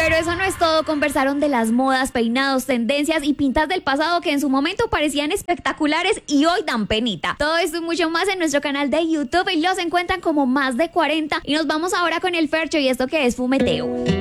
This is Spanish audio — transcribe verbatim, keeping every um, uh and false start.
Pero eso no es todo, conversaron de las modas, peinados, tendencias y pintas del pasado que en su momento parecían espectaculares y hoy dan penita. Todo esto y mucho más en nuestro canal de YouTube y los encuentran como Más de cuarenta y nos vamos ahora con el Fercho y esto que es fumeteo.